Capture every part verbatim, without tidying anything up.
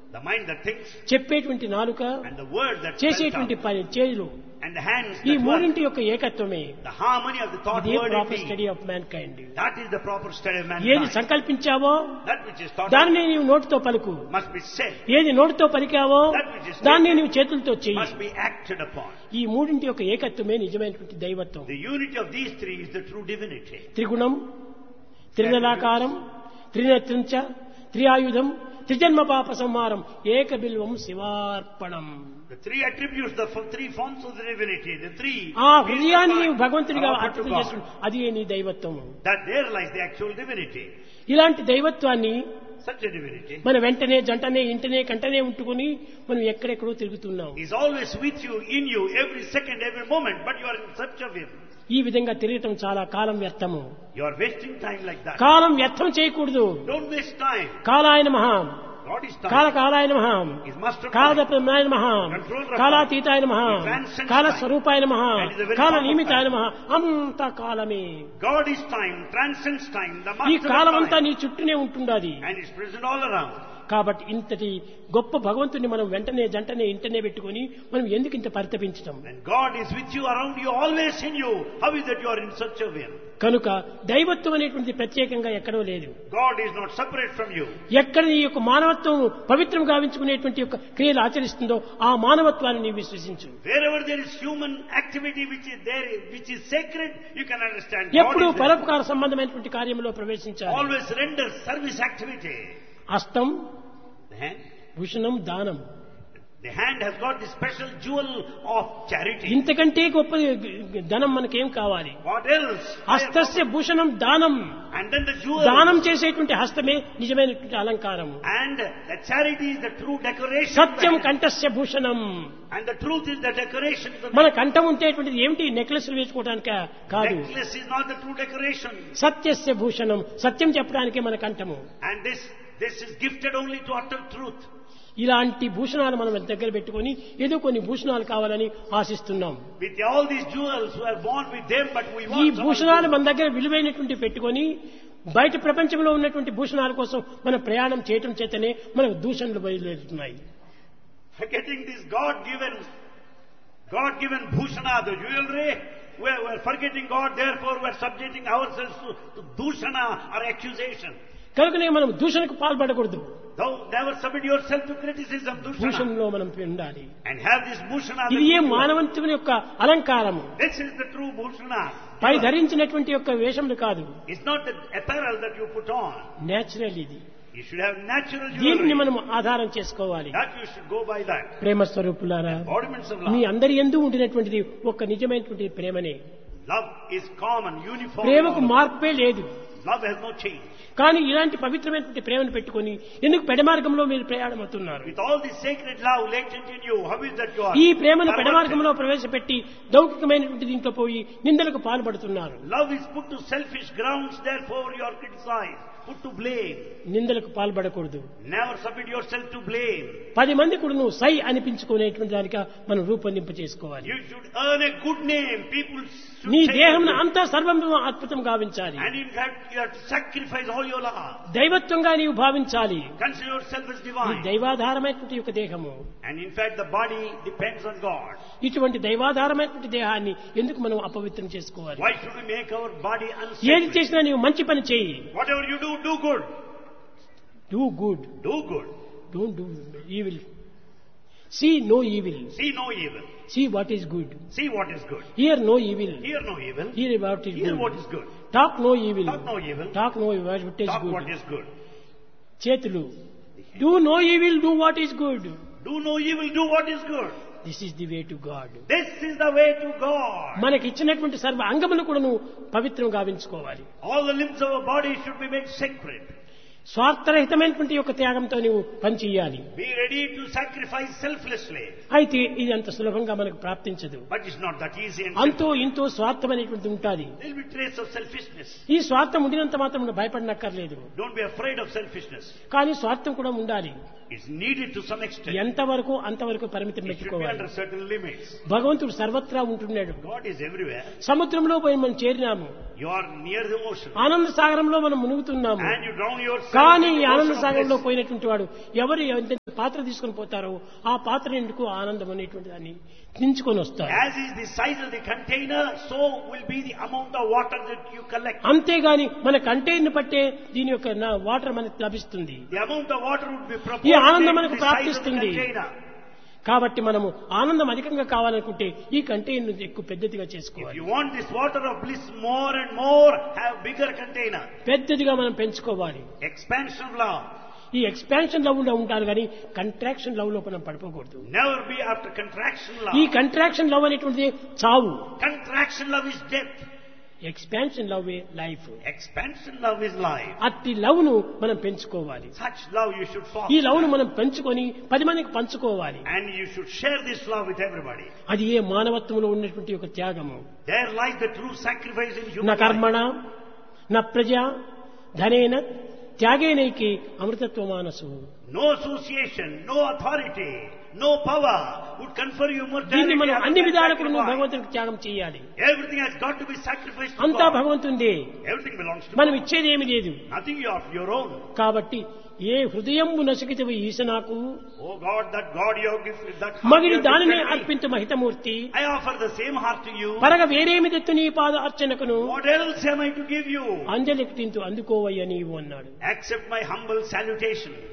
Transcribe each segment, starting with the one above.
The mind that thinks, చెప్పేటువంటి నాలుక, and the word that spells చేసేటువంటి out, పని చేతులు, and the hands ఈ that work. మూడింటి యొక్క ఏకత్వమే The harmony of the thought, ఇదే word, and proper deed. Study of man kind. That is the proper study of ఏది mankind. సంకల్పించావో That which is thought దాన్ని నీవు నోటితో పలుకు, must be said, ఏది నోటితో పలికావో That which is దాన్ని stated నీవు చేతులతో చెయ్యి. must be acted upon. ఈ మూడింటి యొక్క ఏకత్వమే నిజమైనటువంటి దైవత్వం. The unity of these three is the true divinity. త్రిగుణం, త్రిదలాకారం, త్రినేత్రంచ, త్రిఆయుధం, త్రిజన్మ పాప సంహారం, ఏక Bilvam శివార్పణం. The three attributes, the f- three forms of the divinity, the three ఆ fields of హృదయాన్ని mind నీవు భగవంతుడిగా are offered అర్పితం to God. చేసుకుని అది నీ దైవత్వము. That there lies the actual divinity. ఇలాంటి దైవత్వాన్ని Such a divinity మన వెంటనే జంటనే ఇంటనే కంటనే ఉంటుకుని మనం ఎక్కడెక్కడో తిరుగుతున్నాం. is always with you, in you, every second, every moment, but you are in search of Him. ఈ విధంగా తిరగటం చాలా కాలం వ్యర్థము. You are wasting time like that. కాలం వ్యర్థం చేయకూడదు. Don't waste time. కాలాయన మహాం, God is time. కాల కాలాయన మహాం, Is master of time. కాలదప్రమాయన మహాం, Controller of కాలాతీతాయన మహాం, He transcends కాల time. స్వరూపాయన మహాం, And is the very కాల form of నియమితాయన time. మహా, అంత కాలమే. God is time, transcends time, the ఈ master column of అంతా time. నీ చుట్టూనే ఉంటుండాది. And is present all around. కాబట్టి ఇంతటి గొప్ప భగవంతుని మనం వెంటనే జంటనే ఇంటనే పెట్టుకొని మనం ఎందుకు ఇంత పరితపించటం? And God is with you, around you, always in you. How is that you are in search of Him? కనుక దైవత్వం అనేటువంటి ప్రత్యేకంగా ఎక్కడో లేదు. God is not separate from you. ఎక్కడ నీ యొక్క మానవత్వం పవిత్రం గావించుకునేటువంటి యొక్క క్రియలు ఆచరిస్తుందో ఆ మానవత్వాన్ని నీవు విశ్వసించు. Wherever there is human activity which is there, which is sacred, you can understand ఎప్పుడు God is there. పరోపకార సంబంధమైనటువంటి కార్యంలో ప్రవేశించాలి. Always render service activity. హస్తం, The hand, భూషణం, దానం. the hand has got the special jewel of charity. ఇంతకంటే గొప్ప ధనం మనకేం కావాలి? What else? హస్తస్య భూషణం దానం. And then the jewel. దానం చేసేటువంటి హస్తమే నిజమైనటువంటి అలంకారం. And the charity is the true decoration. Satyam of the hand. కంఠస్య Bhushanam. And the truth is the decoration. of the మన కంఠం ఉంటేటువంటిది ఏమిటి? నెక్లెస్లు వేసుకోవడానికి కాదు. necklace is not the true decoration. సత్యస్య Bhushanam, సత్యం చెప్పడానికే మన కంఠము. And this this is gifted only to utter truth. ఇలాంటి భూషణాలు మనం దగ్గర పెట్టుకొని ఏదో కొన్ని భూషణాలు కావాలని ఆశిస్తున్నాం. With all these jewels who are born with them, but we ఈ want some భూషణాలు other మన దగ్గర విలువైనటువంటి పెట్టుకొని బయట ప్రపంచంలో ఉన్నటువంటి భూషణాల కోసం మనం ప్రయాణం చేయటం చేతనే మనకు దూషణలు బయలుదేరుతున్నాయి. forgetting this God-given, God-given bhushana, the jewelry, we're, we're forgetting God, therefore we're subjecting ourselves to, to dusana or accusation. కనుకనే మనం దూషణకు పాల్పడకూడదు. Though never submit yourself to criticism, dushana, భూషణలో మనం ఉండాలి. and have this bhushana. ఇది ఏ మానవంతుని యొక్క అలంకారము. This is the true bhushana. పై ధరించినటువంటి యొక్క వేషములు కాదు. It's not the apparel that you put on. Natural ఇది. You should have natural దీన్ని jewelry. మనం ఆధారం చేసుకోవాలి. That you should go by that. ప్రేమ స్వరూపులారా, Embodiments of మీ love. అందరి యందు ఉండినటువంటిది ఒక నిజమైనటువంటి ప్రేమనే. Love is common, uniform. ప్రేమకు మార్పే లేదు. Love has no change. కానీ ఇలాంటి పవిత్రమైనటువంటి ప్రేమను పెట్టుకొని ఎందుకు పెడమార్గంలో మీరు ప్రయాణమవుతున్నారు? With all this sacred love latent in you, how is that you are? ఈ ప్రేమను perverted? పెడమార్గంలో ప్రవేశపెట్టి లౌకికమైనటువంటి దీంట్లో పోయి నిందలకు పాల్పడుతున్నారు. Love is put to selfish grounds, therefore you are criticized, put to blame. నిందలకు పాల్పడకూడదు. Never submit yourself to blame. పది మంది కూడా నువ్వు సై అనిపించుకునేటువంటి దానిగా మనం రూపొందింప చేసుకోవాలి. You should earn a good name. People should నీ say దేహం you. అంతా సర్వం అద్భుతం గావించాలి. And in fact, you have to sacrifice all your life. దైవత్వంగా నీవు భావించాలి. Consider yourself as ఈ divine. దైవాధారమైనటువంటి యొక్క దేహము, And in fact, the body depends on God. ఇటువంటి దైవాధారమైనటువంటి దేహాన్ని ఎందుకు మనం అపవిత్రం చేసుకోవాలి? Why should we make our body ఏది unsacred? చేసినా నీవు మంచి పని చేయి. Whatever you do, do good. Do good, Do good. Don't do evil. See no evil, See no evil. See what is good. See what is good. Here no evil, Hear no evil. Here what is Hear what good. is good. Talk no evil, Talk no evil. Talk know what is Talk good. what is good. చేతులు do no evil, do what is good. Do no evil, do what is good. This is the way to God. This is the way to God. మనకి ఇచ్చినటువంటి సర్వ అంగములు కూడా నువ్వు పవిత్రం గావించుకోవాలి. All the limbs of our body should be made sacred. స్వార్థరహితమైనటువంటి యొక్క త్యాగంతో నువ్వు పని చేయాలి. Be ready to sacrifice selflessly. అయితే ఇది అంత సులభంగా మనకు ప్రాప్తించదు. But it's not that easy. And అంతో ఇంతో స్వార్థం అనేటువంటిది ఉంటుంది. there will be trace of selfishness. ఈ స్వార్థం ఉండినంత మాత్రం భయపడనక్కర్లేదు. Don't be afraid of selfishness. కానీ స్వార్థం కూడా ఉండాలి. It's needed to some extent. ఎంతవరకు అంతవరకు పరిమితం It should be పెట్టుకోవాలి. under certain limits. భగవంతుడు సర్వత్రా ఉంటున్నాడు. God is everywhere. సముద్రంలో పోయి మనం చేరినాము, You are near the ocean. ఆనంద సాగరంలో మనం మునుగుతున్నాము. And you drown yourself కానీ in ఈ the ఆనంద ocean of సాగరంలో bliss. పోయినటువంటి వాడు ఎవరు ఎంత పాత్ర తీసుకొని పోతారో ఆ పాత్ర ఎందుకు ఆనందం అనేటువంటి దాన్ని దించుకొని వస్తారు. As is the size of the container, so will be the amount of water that you collect. అంతేగాని మన కంటైనర్ పట్టే దీని యొక్క నా వాటర్ మనకు లభిస్తుంది. The amount of water would be ఈ ఆనందం proportionate మనకు to the size of the ప్రాప్తిస్తుంది. container. కాబట్టి మనము ఆనందం అధికంగా కావాలనుకుంటే ఈ కంటైనర్ ఎక్కువ పెద్దదిగా If చేసుకోవాలి. you want this water of bliss more and more, have bigger container. పెద్దదిగా మనం పెంచుకోవాలి. Expansion of love. ఈ ఎక్స్పాన్షన్ లవ్ లో ఉంటారు కానీ కంట్రాక్షన్ లవ్ లో మనం పడిపోకూడదు. Never be after contraction love. ఈ కంట్రాక్షన్ లవ్ అనేటువంటిది చావు. Contraction love is death. Expansion love A life. Expansion love is life. అట్టి లవ్ ను మనం పెంచుకోవాలి. Such love you should ఈ foster. లవ్ ను మనం పెంచుకొని పది మందికి పంచుకోవాలి. And you should share this love with everybody. అది ఏ మానవత్వంలో ఉన్నటువంటి ఒక త్యాగము. There lies the true sacrifice in నా human life. కర్మణ నా ప్రజ ధనేన త్యాగేనైకి అమృతత్వ మానసు. No association, no authority, no power would confer you దీన్ని immortality. మనం after అన్ని that విధాలకు sacrifice. భగవంతునికి త్యాగం చేయాలి. Everything has got to be sacrificed to అంతా God. భగవంతుందే. Everything belongs to మనం God. ఇచ్చేది ఏమి లేదు. Nothing of your own. కాబట్టి ఏ హృదయంబు నసికితవి ఈశ నాకు Oh God, that God you have gifted, that heart మగిడి you have దానినే gifted me. అర్పించు మహితమూర్తి. I offer the same heart to you. పరగ వేరేమి తెత్తు నీ పాద అర్చనకును What else am I to give you? అంజలికింతు అందుకోవయ్య నీవు అన్నాడు. Accept my humble salutations.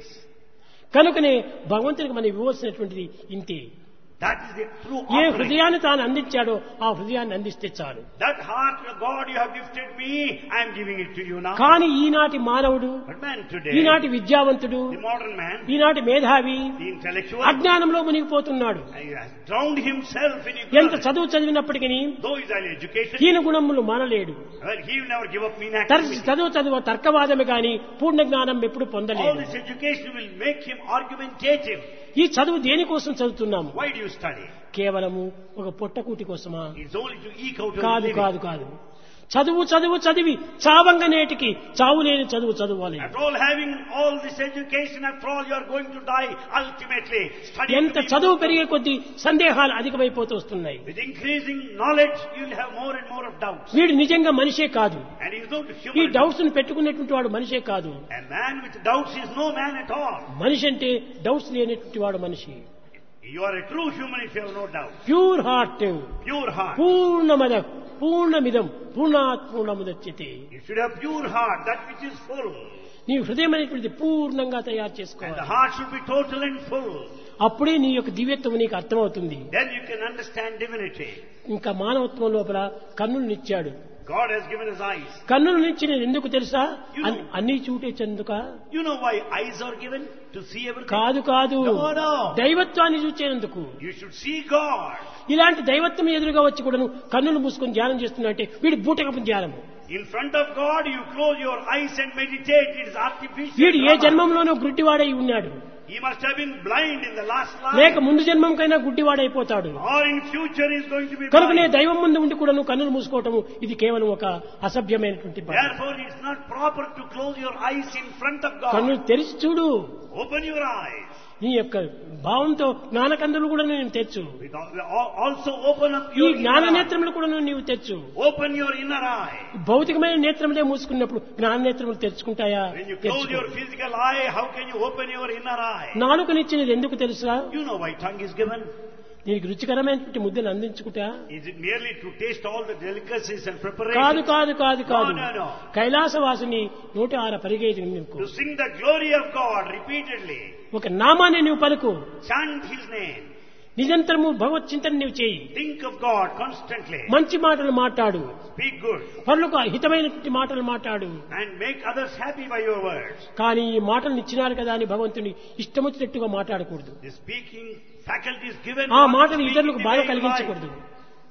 కనుకనే భగవంతునికి మనం ఇవ్వవలసినటువంటిది ఇంతే. That is the true A offering. హృదయాన్ని తాను అందించాడో ఆ హృదయాన్ని అందిస్తే చాలు. That heart, God, you have gifted me, I am giving it to you now. కానీ ఈనాటి మానవుడు, But man today, ఈనాటి విద్యావంతుడు, the modern man, ఈనాటి మేధావి the intellectual, అజ్ఞానంలో మునిగిపోతున్నాడు. he has drowned himself in ఎంత ignorance. చదువు చదివినప్పటికీ Though he is highly educated, హీన గుణములు మానలేడు. well, he will never give up mean తరచు activity. చదువు చదువు తర్కవాదమే గాని పూర్ణ జ్ఞానం ఎప్పుడు All పొందలేదు. this education will make him argumentative. ఈ చదువు దేనికోసం చదువుతున్నాము? Why do you study? కేవలము ఒక పొట్టకూటి కోసమా? It's only to eke out your కాదు living. కాదు కాదు. చదువు చదువు చదివి చావంగ నేటికి చావు లేని చదువు చదవాలి. After all having all this education, after all you are going to die ultimately. Study ఎంత to be చదువు more. పెరిగే కొద్దీ సందేహాలు అధికమైపోతూ వస్తున్నాయి. With increasing knowledge, you will have more and more of doubts. వీడు నిజంగా మనిషే కాదు. And he is not ఈ human. డౌట్స్ ను పెట్టుకునేటువంటి వాడు మనిషే కాదు. A man with doubts is no man at all. మనిషి అంటే డౌట్స్ లేనటువంటి వాడు మనిషి. You are a true human if you have no doubt. Pure heart, Pure heart. పూర్ణమద పూర్ణమిదం పూర్ణాత్ పూర్ణముదచ్యతే. You should have pure heart, that which is full. నీ హృదయం అనేటువంటిది పూర్ణంగా తయారు And the చేసుకోవాలి. heart should be total and full. అప్పుడే నీ యొక్క దివ్యత్వం నీకు అర్థమవుతుంది. Then you can understand divinity. ఇంకా మానవత్వం లోపల కన్నులనిచ్చాడు. God has given us eyes. కన్నులనిచ్చి నేను ఎందుకు తెలుసా? You know. అన్- అన్నీ చూటే చెందుక You know why eyes are given? To see everything? కాదు కాదు, No, no. దైవత్వాన్ని చూచేందుకు. You should see God. ఇలాంటి దైవత్వం ఎదురుగా వచ్చి కూడాను కన్నులు మూసుకొని ధ్యానం చేస్తున్నట్టే వీడి బూటకపు ధ్యానము. In front of God, you close your eyes and meditate. It is artificial. వీడు ఏ drama. జన్మంలోనూ గుడ్డివాడై ఉన్నాడు, He must have been blind in the last లేక life. ముందు జన్మంకైనా గుడ్డివాడైపోతాడు. Or in future he is going to be కనుకనే blind. దైవం ముందు ఉండి కూడాను కన్నులు మూసుకోవటము ఇది కేవలం ఒక అసభ్యమైనటువంటి పని. Therefore, it's not proper to close your eyes in front of కన్నులు God. తెరిచి చూడు. Open your eyes. నీ యొక్క భావంతో జ్ఞానకందులు కూడా నేను తెచ్చు. With al- Also open up ఈ your జ్ఞాన inner eye. నేత్రములు కూడా నీవు తెచ్చు. Open your inner eye. భౌతికమైన నేత్రములే మూసుకున్నప్పుడు జ్ఞాన నేత్రములు తెరుచుకుంటాయా? When you close తెరుచుకో. your physical eye, how can you open your inner eye? నాలుకనిచ్చినది ఎందుకు తెలుసా? You know why tongue is given. నీకు రుచికరమైనటువంటి ముద్దను అందించుకుంటా? Is it merely to taste all the delicacies and కాదు preparations? కాదు కాదు కాదు. No, no, no. కైలాసవాసిని నూట ఆరు పరిగేది నీకు. To sing the glory of God repeatedly. ఒక నామాన్ని నీవు పలుకు. Chant His name. నిరంతరము భగవత్ చింతన నీవు చేయి. Think of God constantly. మంచి మాటలు మాట్లాడు. Speak good. పరులకు హితమైనటువంటి మాటలు మాట్లాడు. And make others happy by your words. కానీ ఈ మాటలు ఇచ్చినారు కదా అని భగవంతుని ఇష్టమొచ్చినట్టుగా మాట్లాడకూడదు. The speaking faculty is given. ఆ not to మాటలు speak ఇతరులకు in the బాధ way you కలిగించకూడదు. like.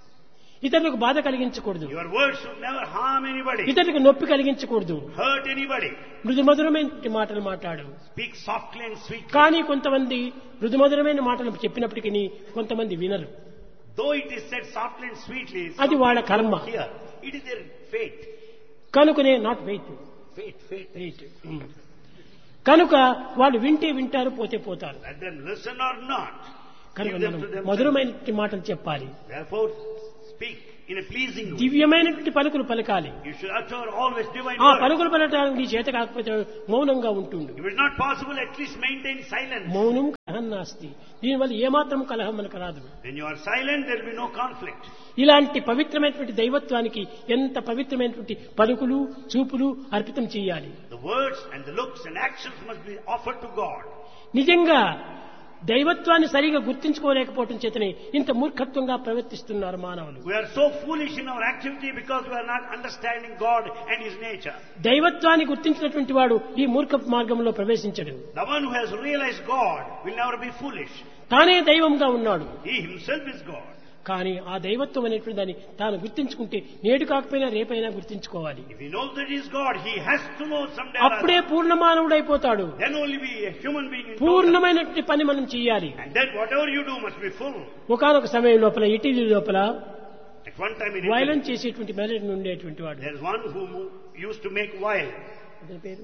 ఇతరులకు బాధ కలిగించకూడదు. Your words should never harm anybody. ఇతరులకు నొప్పి కలిగించకూడదు. Hurt anybody. మృదుమధురమైన మాటలు మాట్లాడు. Speak softly and sweetly. కానీ కొంతమంది మృదుమధురమైన మాటలు చెప్పినప్పటికీ కొంతమంది వినరు. Though it is said softly and sweetly, అది some వాళ్ళ people కర్మ. don't hear. It is their fate. కనుకనే not wait Fate, fate. Wait కనుక వాళ్ళు వింటే వింటారు, పోతే పోతారు. Let them listen or not. కనుక Give them మనం to themselves. మధురమైనటువంటి మాటలు చెప్పాలి, Therefore, speak in a pleasing way. దివ్యమైనటువంటి పలుకులు పలకాలి. You should utter always divine ఆ words. పలుకులు పలకడానికి నీ చేత కాకపోతే మౌనంగా ఉంటుండు. If it's not possible, at least maintain silence. మౌనం కలహం నాస్తి. దీనివల్ల ఏమాత్రం కలహం మనకు రాదు. When you are silent, there will be no conflict. ఇలాంటి పవిత్రమైనటువంటి దైవత్వానికి ఎంత పవిత్రమైనటువంటి పలుకులు చూపులు అర్పితం చేయాలి. The words and the looks and actions must be offered to God. నిజంగా దైవత్వాన్ని సరిగా గుర్తించుకోలేకపోవటం చేతనే ఇంత మూర్ఖత్వంగా ప్రవర్తిస్తున్నారు మానవులు. We are so foolish in our activity because we are not understanding God and His nature. దైవత్వాన్ని గుర్తించినటువంటి వాడు ఈ మూర్ఖ మార్గంలో ప్రవేశించడు. The one who has realized God will never be foolish. తానే దైవంగా ఉన్నాడు. He himself is God. కానీ ఆ దైవత్వం అనేటువంటి దాన్ని తాను గుర్తించుకుంటే నేడు కాకపోయినా రేపైనా గుర్తించుకోవాలి. If he knows that he is God, he has to know someday. అప్పుడే పూర్ణమానవుడు అయిపోతాడు. Then only be a human being. పూర్ణమైనటువంటి పని మనం చేయాలి. And then whatever you do must be full. ఒకానొక సమయం లోపల ఇటలీ లోపల At one time in violence Italy, చేసేటువంటి మెలడీ ఉండేటువంటి వాడు. there is one who used to make violence. అతని పేరు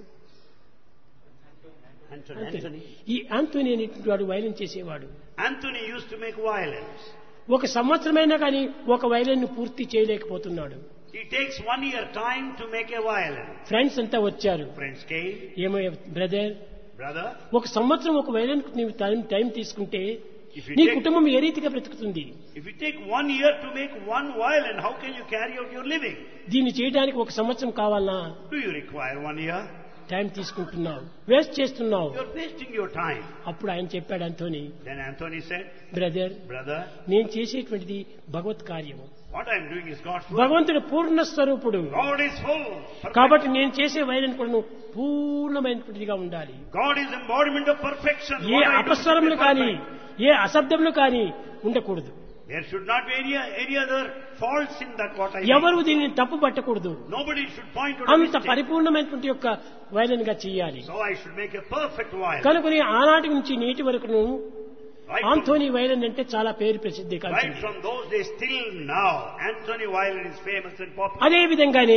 Anthony. Anthony. ఈ ఆంటోనీ అనేటువంటి వాడు వైలెన్స్ చేసేవాడు. Anthony used to make violence. ఒక సంవత్సరమైనా కానీ ఒక వైలెన్ పూర్తి చేయలేకపోతున్నాడు. He takes one year time to make a violence. Friends అంతా వచ్చారు. Friends came. ఏమో బ్రదర్, Brother, ఒక సంవత్సరం ఒక వైలెన్ నీవు టైం టైం తీసుకుంటే if you నీ take, కుటుంబం ఏ రీతిగా బ్రతుకుతుంది? if you take one year to make one violin, how can you carry out your living? దీన్ని చేయడానికి ఒక సంవత్సరం కావాలనా? Do you require one year? Time తీసుకుంటున్నావు, వేస్ట్ చేస్తున్నావు. You're wasting your time. అప్పుడు ఆయన చెప్పాడు Anthony, Then Anthony said, brother, Brother, నేను చేసేటువంటిది భగవత్ కార్యము. what I'm doing is God's work. భగవంతుడు పూర్ణ స్వరూపుడు. God is full. Perfect. కాబట్టి నేను చేసే వైలెన్ కూడా పూర్ణమైనటువంటిదిగా ఉండాలి. God is embodiment of perfection. A What I do should అపస్వరములు be కానీ perfect. ఏ అశబ్దములు కానీ ఉండకూడదు. There should not be any, any other faults in that what I ఎవరు do. దీనిని తప్పు పట్టకూడదు. Nobody should point to a అంత mistake. పరిపూర్ణమైనటువంటి యొక్క వైలెన్ గా చేయాలి. So I should make a perfect violin. కనుకొని ఆనాటి నుంచి నేటి వరకును Right from, ఆంథోనీ వైలెన్ అంటే చాలా పేరు ప్రసిద్ధి right కలిగింది. from those days till now, Anthony violin is famous and popular. అదే విధంగానే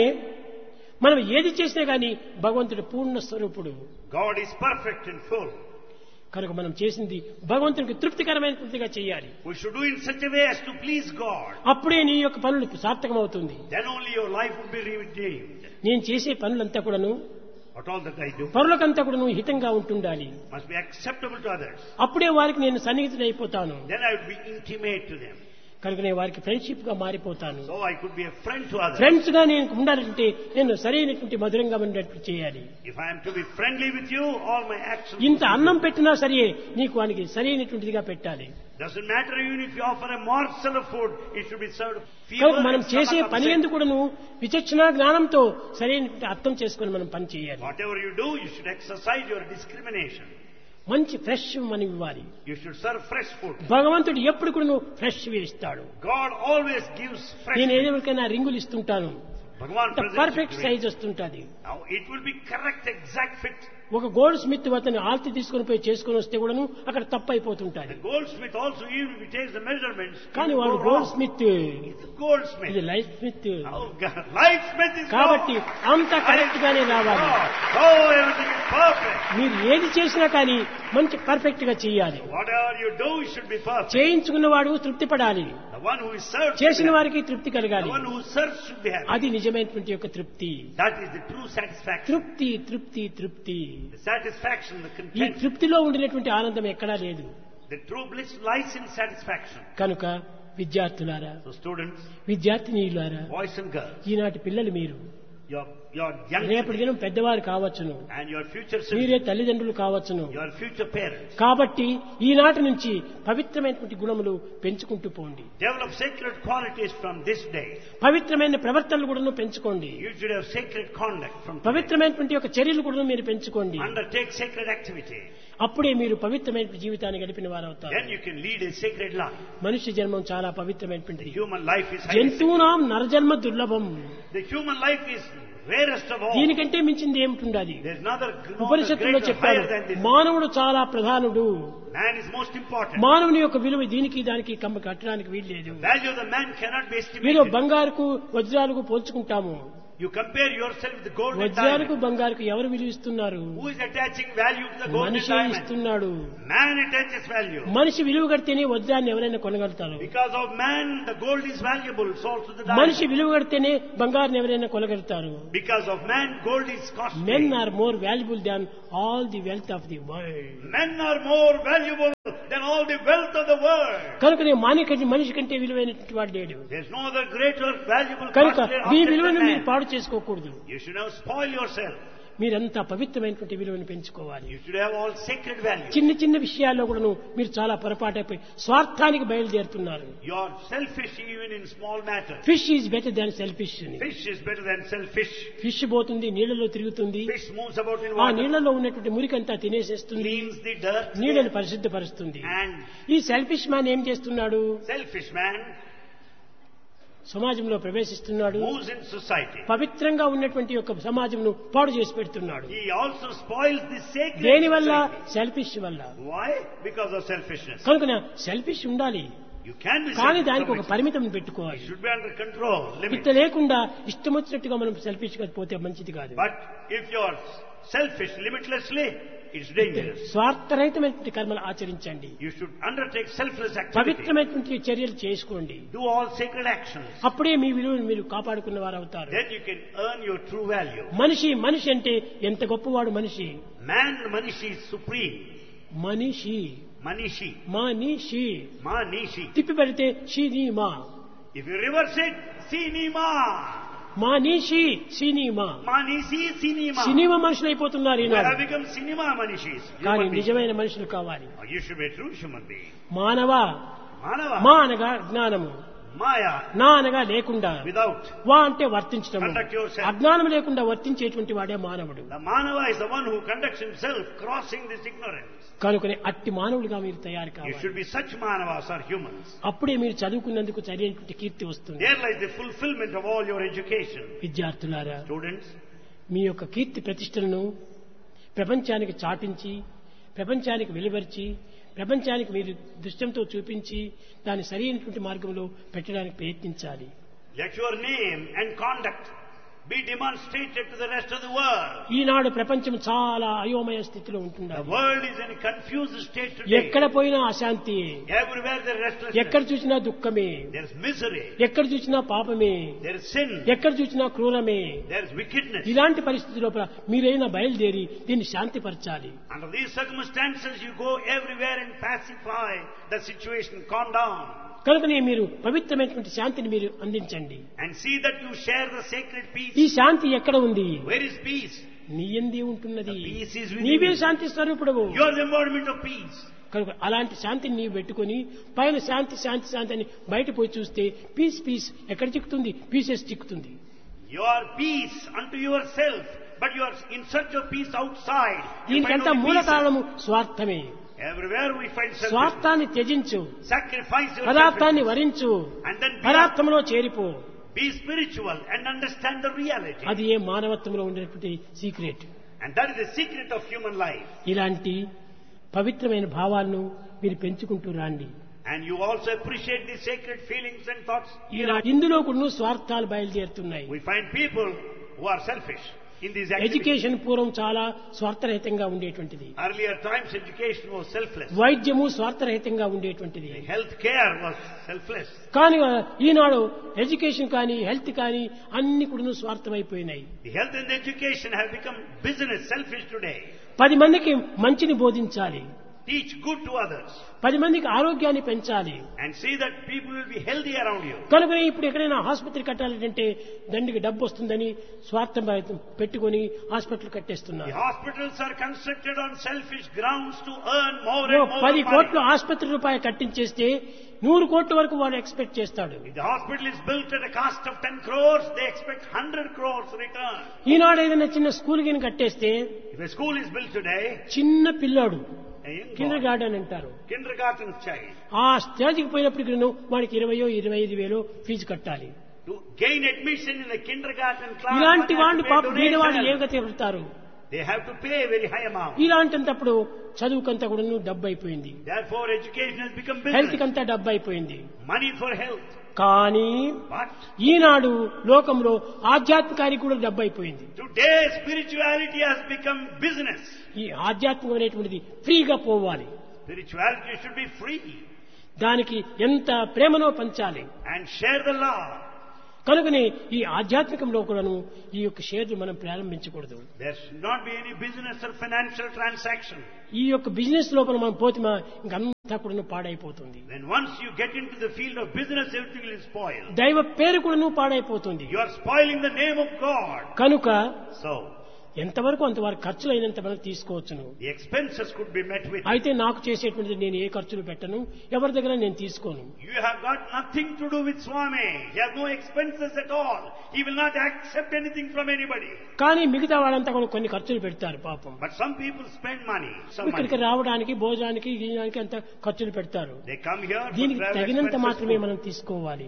మనం ఏది చేసినా గానీ భగవంతుడు పూర్ణ స్వరూపుడు. God is perfect and full. కనుక మనం చేసింది భగవంతునికి తృప్తికరమైనటువంటిగా చేయాలి. We should do in such a way as to please God. అప్పుడే నీ యొక్క పనులు సార్థకమవుతుంది. Then only your life will be redeemed. నేను చేసే పనులంతా కూడాను What all that I do పరులకంతా కూడాను హితంగా ఉంటుండాలి. must be acceptable to others. అప్పుడే వారికి నేను సన్నిహితుడైపోతాను. Then I would be intimate to them. కనుక నేను వారికి ఫ్రెండ్షిప్ గా మారిపోతాను. So I could be a friend to others. Friends గా నేను ఉండాలంటే నేను సరైనటువంటి మధురంగా ఉండేట్టు చేయాలి. If I am to be friendly with you, all my actions. ఇంత అన్నం పెట్టినా సరే నీకు వానికి సరైనటువంటిదిగా పెట్టాలి. Doesn't matter even if you offer a morsel of food, it should be served. కనుక మనం and చేసే stomach పని upset. ఎందుకు కూడాను విచక్షణ జ్ఞానంతో సరైనటువంటి అర్థం చేసుకొని మనం పని చేయాలి. Whatever you do, you should exercise your discrimination. మంచి ఫ్రెష్ మనం ఇవ్వాలి. You should serve fresh food. భగవంతుడు ఎప్పుడు కూడా ఫ్రెష్ ఇస్తాడు. God always gives fresh నేను food. ఎవరికైనా రింగులు ఇస్తుంటాను, Bhagavan presents perfect it to size me. వస్తుంటది. Now it will be correct, exact fit. ఒక గోల్డ్ స్మిత్ అతను ఆల్తి తీసుకుని పోయి చేసుకుని వస్తే కూడాను అక్కడ తప్పు అయిపోతుంటాది. The goldsmith also, even if he takes the measurements, కానీ it will వాడు go gold wrong. Smith, He's a goldsmith. ఇది life Smith. Oh, God. Lifesmith is కాబట్టి wrong. అంత కరెక్ట్ గానే రావాలి. Oh, oh, everything is perfect. మీరు ఏది చేసినా కానీ మంచి పర్ఫెక్ట్ గా చేయాలి. Whatever you do, it should be perfect. చేయించుకున్నవాడు తృప్తి పడాలి. The one who is served, should చేసిన be happy. వారికి తృప్తి The కలగాలి. one who serves should be happy. అది నిజమైనటువంటి యొక్క తృప్తి. That is the true satisfaction. తృప్తి తృప్తి తృప్తి. The satisfaction, the ఈ content. తృప్తిలో ఉండినటువంటి ఆనందం ఎక్కడా లేదు. The true bliss lies in satisfaction. కనుక విద్యార్థులారా, So students, విద్యార్థినీయులారా, boys and girls, ఈనాటి పిల్లలు మీరు your, your young రేపటి దినం పెద్దవారు కావచ్చును, and your future మీరే citizens, తల్లిదండ్రులు కావచ్చును. your future parents. కాబట్టి ఈనాటి నుంచి పవిత్రమైనటువంటి గుణములు పెంచుకుంటూ పోండి. Develop sacred qualities from this day. పవిత్రమైన ప్రవర్తనలు కూడా పెంచుకోండి. You should have sacred conduct from today. పవిత్రమైనటువంటి యొక్క చర్యలు కూడా మీరు పెంచుకోండి. Undertake sacred activity. అప్పుడే మీరు పవిత్రమైన జీవితాన్ని గడిపిన వారు అవుతారు. Then you can lead a sacred life. మనుష్య జన్మం చాలా The పవిత్రమైనటువంటిది. human life is highly జంతువునాం నరజన్మ దుర్లభం. sacred. The human life is rarest of all. దీనికంటే మించింది ఏమిటుండాలి? There's another no ఉపనిషత్తులో greater, చెప్పారు, higher than this. మానవుడు చాలా ప్రధానుడు. Man is most important. మానవుని యొక్క విలువ దీనికి దానికి కమ్మ కట్టడానికి వీల్లేదు. Value of the man cannot be వీరు estimated. బంగారుకు వజ్రాలకు పోల్చుకుంటాము. You compare yourself with the gold and వజ్రాలకు diamond. బంగారుకు ఎవరు విలువిస్తున్నారు? Who is attaching value to the gold and మనిషి diamond? ఇస్తున్నాడు. Man attaches value. మనిషి విలువ కడితేనే వజ్రాన్ని ఎవరైనా కొనగలుగుతారు. Because of man, the gold is valuable, so also the మనిషి diamond. విలువ కడితేనే బంగారుని ఎవరైనా కొనగలుగుతారు. Because of man, gold is costly. Men are more valuable than all the wealth of the world. Men are more valuable than all the wealth of the world. కనుకనే మానవ మనిషి కంటే విలువైనటువంటి వాడు లేడు. There is no other greater valuable కనుక costly మీ object విలువను than మీరు man. పాడు చేసుకోకూడదు. You should not spoil yourself. మీరంతా పవిత్రమైనటువంటి విలువను పెంచుకోవాలి. You should have all sacred value. చిన్న చిన్న విషయాల్లో కూడాను మీరు చాలా పొరపాటైపోయి స్వార్థానికి బయలుదేరుతున్నారు. You are selfish even in small matters. Fish is better than selfish. Fish is better than selfish. Fish పోతుంది, నీళ్లలో తిరుగుతుంది, Fish moves about in ఆ water, నీళ్లలో ఉన్నటువంటి మురికంతా తినేసేస్తుంది, cleans the dirt, నీళ్లను పరిశుద్ధపరుస్తుంది. and ఈ సెల్ఫిష్ మ్యాన్ ఏం చేస్తున్నాడు? selfish man సమాజంలో ప్రవేశిస్తున్నాడు, moves in society. పవిత్రంగా ఉన్నటువంటి యొక్క సమాజంను పాడు చేసి పెడుతున్నాడు. He also spoils the sacred దేనివల్ల? society. సెల్ఫిష్ వల్ల. Why? Because of selfishness. కనుక సెల్ఫిష్ ఉండాలి, You can be కానీ selfish. దానికి ఒక It పరిమితం పెట్టుకోవాలి. should be under control, limit. ఇట్లా లేకుండా ఇష్టం వచ్చినట్టుగా మనం సెల్ఫిష్ గా పోతే మంచిది కాదు. But if you are selfish limitlessly, it's dangerous. స్వార్థరహితమైనటువంటి కర్మలు ఆచరించండి, You should undertake selfless activity. పవిత్రమైనటువంటి చర్యలు చేసుకోండి. Do all sacred actions. అప్పుడే మీ విలువను మీరు కాపాడుకున్న వారు అవుతారు. Then you can earn your true value. మనిషి మనిషి అంటే ఎంత గొప్పవాడు మనిషి. Man, Manishi is supreme. మనిషి Manishi. మనిషి Manishi. తిప్పి పెడితే షినీమా. If you reverse it, Sinima. మనిషి సినిమా. Manishi, Sinima. సినిమా మనుషులు అయిపోతున్నారు You Eenadu. have become cinema Manishis. కానీ Human beings. నిజమైన మనుషులు కావాలి. Oh, you should be a true human being. మానవ, Manava. మా అనగా జ్ఞానము, Maya. నా అనగా లేకుండా, Without. వా అంటే వర్తించడం. Conduct yourself. అజ్ఞానం లేకుండా వర్తించేటువంటి వాడే మానవుడు. The Manava is the one who conducts himself crossing this ignorance. కనుకనే అట్టి మానవుడిగా మీరు తయారు You కావాలి. should be such Manavas or humans. అప్పుడే మీరు చదువుకున్నందుకు సరైనటువంటి కీర్తి వస్తుంది. There lies the fulfillment of all your education. విద్యార్థులారా, Students, మీ యొక్క కీర్తి ప్రతిష్టలను ప్రపంచానికి చాటించి, ప్రపంచానికి వెలువరిచి, ప్రపంచానికి మీరు దృశ్యంతో చూపించి దాన్ని సరైనటువంటి మార్గంలో పెట్టడానికి ప్రయత్నించాలి. let your name and conduct be demonstrated to the rest of the world. ఈనాడు ప్రపంచం చాలా అయోమయ స్థితిలో The ఉంటున్నది. world is in a confused state today. ఎక్కడ పోయినా అశాంతి, Everywhere there is ఎక్కడ restlessness. చూసినా దుఃఖమే, There is misery. ఎక్కడ చూసినా పాపమే, There is sin. ఎక్కడ చూసినా క్రూరమే. There is wickedness. ఇలాంటి పరిస్థితి లోపల మీరైనా బయలుదేరి దీన్ని శాంతిపరచాలి. Under these circumstances, you go everywhere and pacify the situation, calm down, కనుకనే మీరు పవిత్రమైనటువంటి శాంతిని మీరు అందించండి. and see that you share the sacred peace. ఈ శాంతి ఎక్కడ ఉంది? Where is peace? నీ యందే ఉంటున్నది. The peace is within నీవే you. Shanti స్వరూపుడవు. You are the embodiment of peace. కనుక అలాంటి శాంతిని నీవు పెట్టుకొని పైన శాంతి శాంతి శాంతి అని బయట పోయి చూస్తే పీస్ పీస్ ఎక్కడ చిక్కుతుంది? Pieces చిక్కుతుంది. You are peace unto yourself, but you are in search of peace outside. You find దీనికంతా only మూల pieces. కారణము స్వార్థమే. Everywhere we find selfishness. స్వార్థాన్ని త్యజించు, Sacrifice your పదార్థాన్ని selfishness. వరించు, And then be, పదార్థంలో చేరిపో. be spiritual and understand the reality. అది ఏ మానవత్వంలో ఉండేటువంటి secret. And that is the secret of human life. ఇలాంటి పవిత్రమైన భావాలను మీరు పెంచుకుంటూ రాండి. And you also appreciate the sacred feelings and thoughts. ఇలా ఇందులో కూడా స్వార్థాలు బయలుదేరుతున్నాయి. We find people who are selfish in these activities. Education పూర్వం చాలా స్వార్థరహితంగా ఉండేటువంటిది. Earlier times education was selfless. వైద్యము స్వార్థరహితంగా ఉండేటువంటిది. Health care was selfless. కానీ ఈనాడు ఎడ్యుకేషన్ కానీ హెల్త్ కానీ అన్ని కూడా స్వార్థమైపోయినాయి. The health and the education have become business, selfish today. పది మందికి మంచిని బోధించాలి, Teach good to others పది మందికి ఆరోగ్యాన్ని పెంచాలి. and see that people will be healthy around you. కనుకనే ఇప్పుడు ఎక్కడైనా ఆసుపత్రి కట్టాలంటే దండికి డబ్బు వస్తుందని స్వార్థం పెట్టుకొని hospital The కట్టేస్తున్నారు. hospitals are constructed on selfish grounds to earn more oh and more పది money. కోట్లు ఆసుపత్రి రూపాయలు కట్టించేస్తే నూరు కోట్ల వరకు వాడు ఎక్స్పెక్ట్ చేస్తాడు. If the hospital is built at a cost of ten crores, they expect one hundred crores return. ఈనాడు ఏదైనా చిన్న స్కూల్ గిని కట్టేస్తే If a school is built today, చిన్న పిల్లాడు a young Kinder boy, garden అంటారు, kindergarten child, ఆ స్టేజ్కి పోయినప్పటికీ వాడికి ఇరవయో ఇరవై ఐదు వేలో ఫీజు కట్టాలి. to gain admission in a kindergarten class, ఇలాంటి one has వాళ్ళు to pay పాప బీదవాళ్ళు donation. ఏ గతి పెడతారు? They have to pay a very high amount. ఇలాంటప్పుడు చదువుకంతా కూడా డబ్బు అయిపోయింది. Therefore, education has become health business. కంతా డబ్బు అయిపోయింది. Money for health. కానీ But ఈనాడు లోకంలో ఆధ్యాత్మికానికి కూడా డబ్బు అయిపోయింది. today, spirituality has become business. ఈ ఆధ్యాత్మికం అనేటువంటిది ఫ్రీగా పోవాలి. Spirituality should be free దానికి ఎంత ప్రేమనో పంచాలి. and share the love. కనుకనే ఈ ఆధ్యాత్మికంలో కూడాను ఈ యొక్క షేర్లు మనం ప్రారంభించకూడదు. There should not be any business or financial transaction. ఈ యొక్క బిజినెస్ లోపల మనం పోతే ఇంకంతా కూడా పాడైపోతుంది. Then once you get into the field of business, everything will spoil. దైవ పేరు కూడాను పాడైపోతుంది. You are spoiling the name of God. కనుక So, ఎంతవరకు అంతవరకు ఖర్చులు అయినంత వరకు తీసుకోవచ్చును. the expenses could be met with. అయితే నాకు చేసేటువంటిది నేను ఏ ఖర్చులు పెట్టను, ఎవరి దగ్గర నేను తీసుకోను. You have got nothing to do with Swami. He has no expenses at all. He will not accept anything from anybody. కానీ మిగతా వాళ్ళంతా కూడా కొన్ని ఖర్చులు పెడతారు పాపం. But some people spend money. Some ఇక్కడికి money. రావడానికి భోజనానికి గీయడానికి అంత ఖర్చులు పెడతారు. They come here for దీనికి travel తగినంత expenses. మాత్రమే మనం తీసుకోవాలి.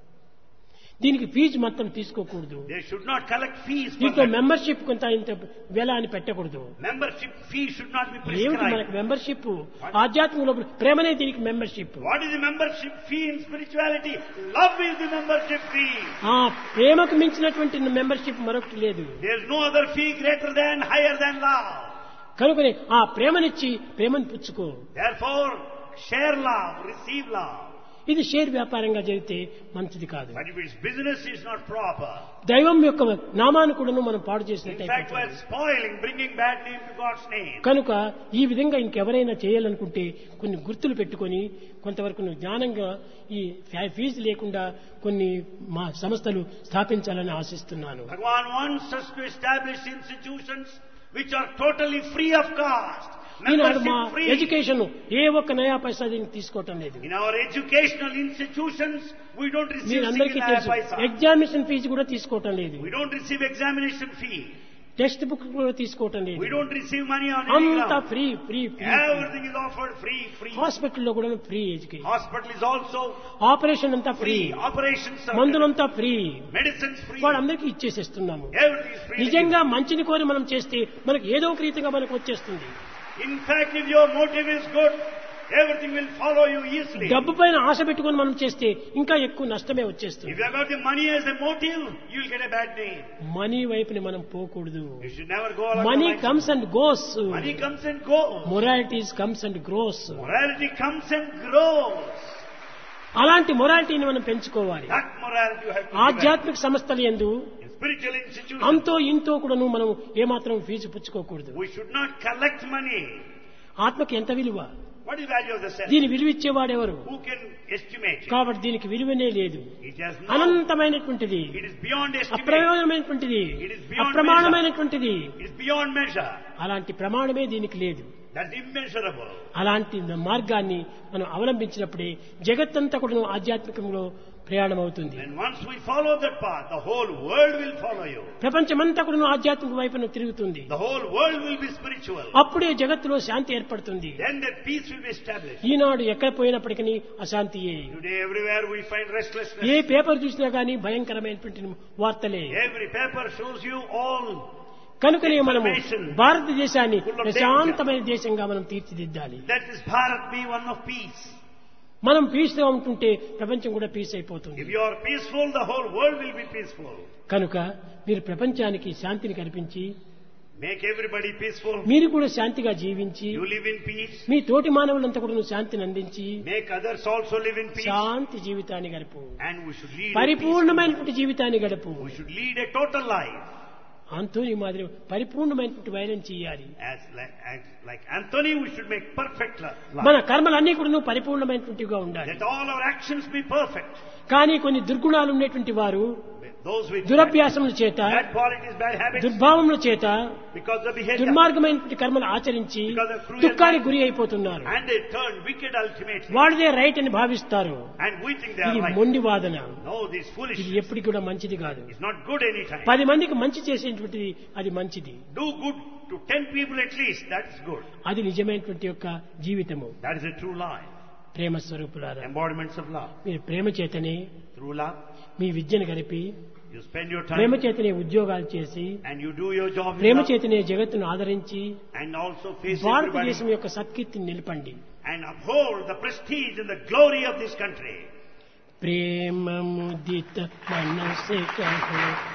దీనికి ఫీజు మొత్తం తీసుకోకూడదు. They should not collect fees for దీంట్లో that. మెంబర్షిప్ కొంత ఇంత వేల అని పెట్టకూడదు. Membership fee should not be ఏమిటి మనకు prescribed. మెంబర్షిప్? ఆధ్యాత్మికంలో ప్రేమనే దీనికి membership. What is the membership fee in spirituality? Love is the membership fee. ఆ ప్రేమకు మించినటువంటి మెంబర్షిప్ మరొకటి లేదు. There is no other fee greater than, higher than love. కనుకనే ఆ ప్రేమనిచ్చి ప్రేమను పుచ్చుకో. Therefore, share love, receive love. ఇది షేర్ వ్యాపారంగా జరిగితే మంచిది కాదు. But if its business is not proper, దైవం యొక్క నామాన్ని కూడా మనం పాడు in fact, we చేసినట్టు. are spoiling, bringing bad name to God's name. కనుక ఈ విధంగా ఇంకెవరైనా చేయాలనుకుంటే కొన్ని గుర్తులు పెట్టుకొని కొంతవరకు జ్ఞానంగా ఈ ఫీజు లేకుండా కొన్ని మా సంస్థలు స్థాపించాలని ఆశిస్తున్నాను. Bhagavan wants us to establish institutions which are totally free of cost. ఈనాడు మా Membership free. ఎడ్యుకేషన్ ఏ ఒక్క నయా పైసా దీనికి తీసుకోవటం లేదు. In our educational institutions, we don't receive మీరు అందరికీ single తెలుసు paisa. ఎగ్జామినేషన్ ఫీజు కూడా తీసుకోవటం లేదు. We don't receive examination fee. Text book కూడా తీసుకోవటం లేదు. We don't receive money on any అంతా ground. Free free free. Everything is offered free, free. హాస్పిటల్లో కూడా free education. Hospital is also operation అంతా free, free. Operations are మందులంతా free. medicines free. వాళ్ళందరికీ ఇచ్చేసేస్తున్నాము. Everything is free. నిజంగా మంచిని కోరి మనం చేస్తే మనకు ఏదో ఒక రీతిగా మనకు వచ్చేస్తుంది. In fact, if your motive is good, everything will follow you easily. డబ్బు పైన ఆశ పెట్టుకొని మనం చేస్తే ఇంకా ఎక్కువ నష్టమే వచ్చేస్తుంది. If you have got the money as a motive, you will get a bad name. Money వైపుని మనం పోకూడదు. You should never go along money the lines. Comes and goes, Money comes and goes. Moralities comes and grows. Morality comes and grows. అలాంటి మొరాలిటీని మనం పెంచుకోవాలి. That morality you have to develop. ఆధ్యాత్మిక సంస్థల యందు In spiritual institutions, అంతో ఇంతో కూడాను మనం ఏమాత్రం fee పుచ్చుకోకూడదు. we should not collect money. ఆత్మకి ఎంత విలువ? What is the value of the self? దీని విలువ ఇచ్చేవాడెవరు? Who can estimate it? కాబట్టి దీనికి విలువనే లేదు. It has no. అనంతమైనటువంటిది, It is beyond estimate. అప్రమాణమైనటువంటిది, It is beyond అప్రమాణమైనటువంటిది. It is beyond measure. అలాంటి ప్రమాణమే దీనికి లేదు. That's immeasurable. అలాంటి మార్గాన్ని మనం అవలంబించినప్పుడే జగత్తంతా కూడా ఆధ్యాత్మికంలో ప్రయాణం అవుతుంది. And once we follow that path, the whole world will follow you. ప్రపంచమంతా కూడా ఆధ్యాత్మిక వైపున తిరుగుతుంది. The whole world will be spiritual. అప్పుడే జగత్తులో శాంతి ఏర్పడుతుంది. Then that peace will be established. ఈనాడు ఎక్కడ పోయినప్పటికీ అశాంతియే. Today everywhere we find restlessness. A paper చూసినా గానీ భయంకరమైనటువంటి వార్తలే. Every paper shows you all. కనుకనే మనము భారతదేశాన్ని ప్రశాంతమైన దేశంగా మనం తీర్చిదిద్దాలి. That is Bharat be one of peace. మనం పీస్ గా ఉంటుంటే ప్రపంచం కూడా పీస్ అయిపోతుంది. If you are peaceful, the whole world will be peaceful. కనుక మీరు ప్రపంచానికి శాంతిని కల్పించి Make everybody peaceful. మీరు కూడా శాంతిగా జీవించి You live in peace. మీ తోటి మానవులంతా కూడా శాంతిని అందించి Make others also live in peace. శాంతి జీవితాన్ని గడుపు. And we should lead a peaceful పరిపూర్ణమైనటువంటి జీవితాన్ని గడుపు. life. We should lead a total life. Anthony మాదిరి పరిపూర్ణమైనటువంటి వైరం చేయాలి. As like, as, like Anthony, we should make perfect li- మన life. కర్మలన్నీ కూడా పరిపూర్ణమైనటువంటివిగా ఉండాలి. Let all our actions be perfect. కానీ కొన్ని దుర్గుణాలు ఉన్నటువంటి వారు Those with దురభ్యాసముల చేత, bad qualities, bad habits, దుర్భావముల చేత because of behavior, దుర్మార్గమైనటువంటి కర్మలు ఆచరించి దుఃఖానికి గురి అయిపోతున్నారు. and they turn wicked ultimately. వాళ్ళదే రైట్ అని భావిస్తారు. And we think they ఇది are right. మొండి వాదన. No, this foolish ఇది ఎప్పటికి కూడా మంచిది కాదు. is not good anytime. పది మందికి మంచి చేసేటువంటిది అది మంచిది. Do good to ten people at least. That's good. అది నిజమైనటువంటి యొక్క జీవితము. That is a true life. ప్రేమ స్వరూపులారా, Embodiments of love. మీరు ప్రేమ చేతనే Through love, మీ విద్యను గడిపి You spend your Prema time చేతనే ఉద్యోగాలు చేసి and you do your job Prema enough చేతనే జగత్తును ఆదరించి and also face భారతదేశం everybody యొక్క సత్కీర్తిని నిలపండి. and uphold the prestige and the glory of this country. ప్రేమ ముదిత మనసే కహో